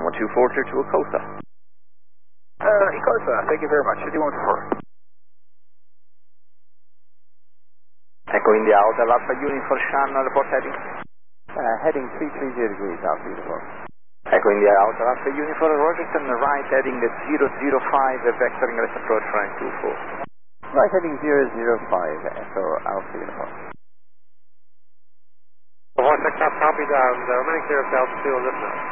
124 clear to Ecosa. Ecosa, thank you very much. 5114. Echo India Hotel Alpha Uniform Shan, report heading. Heading 330 degrees, Alpha Uniform. Echo India Hotel Alpha Uniform, Roger, turn right heading at 005, vector ingress approach running 24. Right heading 005, Echo Alpha Uniform. 46 copy down, remaining clear of altitude on this now.